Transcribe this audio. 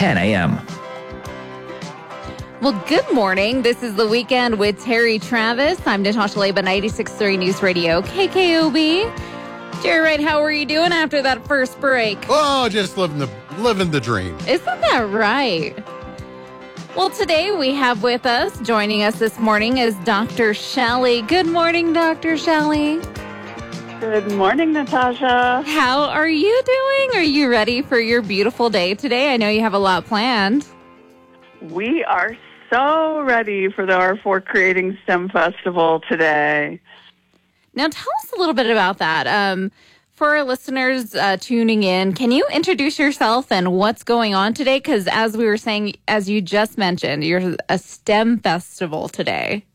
10 a.m. Well, good morning. This is The Weekend with Terry Travis. I'm Natasha Leba, 96.3 News Radio, KKOB. Jerry Wright, how are you doing after that first break? Oh, just living the dream. Isn't that right? Well, today we have with us, joining us this morning, is Dr. Shelley. Good morning, Dr. Shelley. Good morning, Natasha. How are you doing? Are you ready for your beautiful day today? I know you have a lot planned. We are so ready for the R4 Creating STEM Festival today. Now, tell us a little bit about that. For our listeners tuning in, can you introduce yourself and what's going on today? Because as we were saying, as you just mentioned, you're a STEM festival today.